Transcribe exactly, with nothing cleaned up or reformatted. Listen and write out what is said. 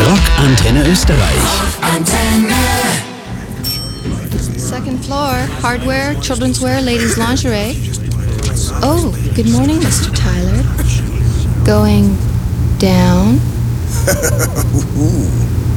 Rock Antenne Österreich. Second floor, hardware, children's wear, ladies' lingerie. Oh, good morning, Mister Tyler. Going down?